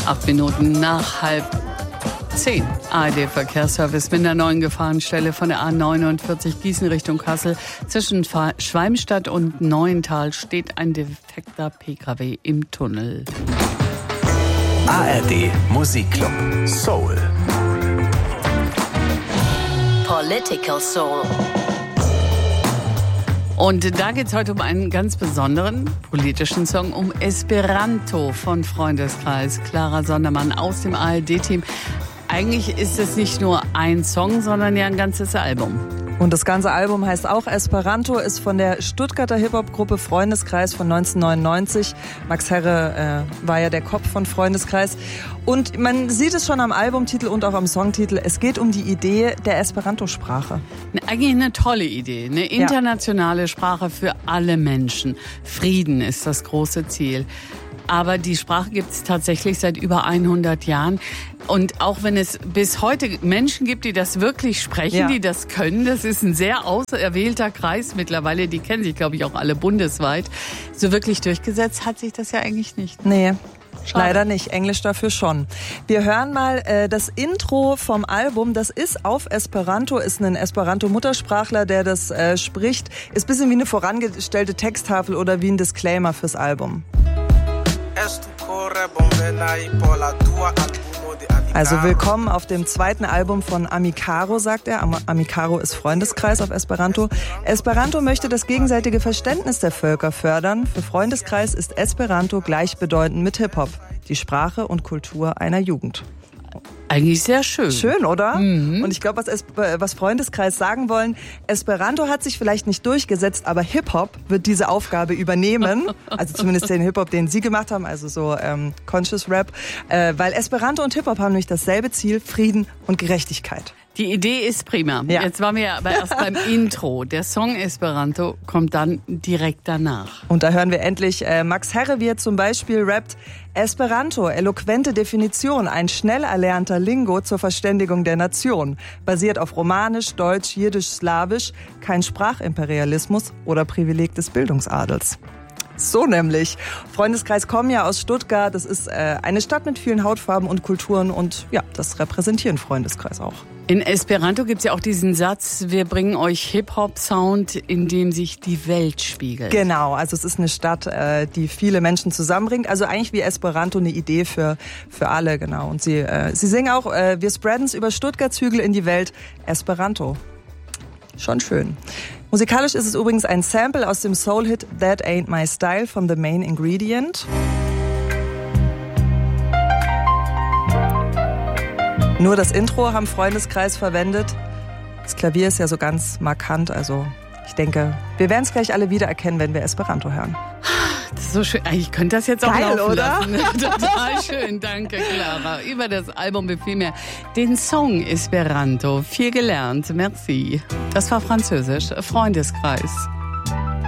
8 Minuten nach 9:30. ARD Verkehrsservice mit der neuen Gefahrenstelle von der A49 Gießen Richtung Kassel. Zwischen Schwalmstadt und Neuental steht ein defekter PKW im Tunnel. ARD Musikclub Soul. Political Soul. Und da geht es heute um einen ganz besonderen politischen Song, um Esperanto von Freundeskreis. Clara Sondermann aus dem ARD-Team. Eigentlich ist es nicht nur ein Song, sondern ja ein ganzes Album. Und das ganze Album heißt auch Esperanto, ist von der Stuttgarter Hip-Hop-Gruppe Freundeskreis von 1999. Max Herre war ja der Kopf von Freundeskreis. Und man sieht es schon am Albumtitel und auch am Songtitel. Es geht um die Idee der Esperanto-Sprache. Eigentlich eine tolle Idee. Eine internationale Sprache für alle Menschen. Frieden ist das große Ziel. Aber die Sprache gibt es tatsächlich seit über 100 Jahren. Und auch wenn es bis heute Menschen gibt, die das wirklich sprechen, die das können, das ist ein sehr auserwählter Kreis mittlerweile, die kennen sich, glaube ich, auch alle bundesweit. So wirklich durchgesetzt hat sich das ja eigentlich nicht. Nee. Schade. Leider nicht, Englisch dafür schon. Wir hören mal das Intro vom Album, das ist auf Esperanto, ist ein Esperanto-Muttersprachler, der das spricht. Ist ein bisschen wie eine vorangestellte Texttafel oder wie ein Disclaimer fürs Album. Also willkommen auf dem zweiten Album von Amikaro, sagt er. Amikaro ist Freundeskreis auf Esperanto. Esperanto möchte das gegenseitige Verständnis der Völker fördern. Für Freundeskreis ist Esperanto gleichbedeutend mit Hip-Hop, die Sprache und Kultur einer Jugend. Eigentlich sehr schön. Schön, oder? Mhm. Und ich glaube, was Freundeskreis sagen wollen, Esperanto hat sich vielleicht nicht durchgesetzt, aber Hip-Hop wird diese Aufgabe übernehmen. Also zumindest den Hip-Hop, den sie gemacht haben, also so Conscious Rap. Weil Esperanto und Hip-Hop haben nämlich dasselbe Ziel, Frieden und Gerechtigkeit. Die Idee ist prima. Ja. Jetzt waren wir aber erst beim Intro. Der Song Esperanto kommt dann direkt danach. Und da hören wir endlich Max Herre, wie er zum Beispiel rappt: Esperanto, eloquente Definition, ein schnell erlernter Lingo zur Verständigung der Nation. Basiert auf Romanisch, Deutsch, Jiddisch, Slawisch, kein Sprachimperialismus oder Privileg des Bildungsadels. So nämlich. Freundeskreis kommen ja aus Stuttgart. Das ist eine Stadt mit vielen Hautfarben und Kulturen und ja, das repräsentieren Freundeskreis auch. In Esperanto gibt's ja auch diesen Satz, wir bringen euch Hip-Hop-Sound, in dem sich die Welt spiegelt. Genau, also es ist eine Stadt, die viele Menschen zusammenbringt. Also eigentlich wie Esperanto eine Idee für alle, genau. Und sie singen auch, wir spreaden's über Stuttgarts Hügel in die Welt, Esperanto. Schon schön. Musikalisch ist es übrigens ein Sample aus dem Soul-Hit That Ain't My Style von The Main Ingredient. Nur das Intro haben Freundeskreis verwendet. Das Klavier ist ja so ganz markant, also ich denke, wir werden es gleich alle wiedererkennen, wenn wir Esperanto hören. Das ist so schön. Ich könnte das jetzt auch geil, laufen oder? lassen. Total schön, danke Clara. Über das Album befiel mir den Song Esperanto. Viel gelernt, merci. Das war Französisch, Freundeskreis.